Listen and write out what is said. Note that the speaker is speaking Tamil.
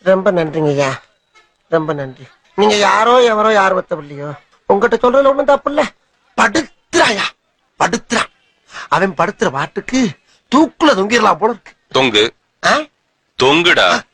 ரொம்ப நன்றிங்க ஐயா, ரொம்ப நன்றி. நீங்க யாரோ எவரோ யார் பத்தவில்லையோ, உங்ககிட்ட சொல்றதுல ஒண்ணும் தப்பு இல்ல. படுத்துறாயா, படுத்துறா. அவன் படுத்துற பாட்டுக்கு தூக்குல தொங்கிடலாம் போல இருக்கு. தொங்கு ஆ? தொங்குடா.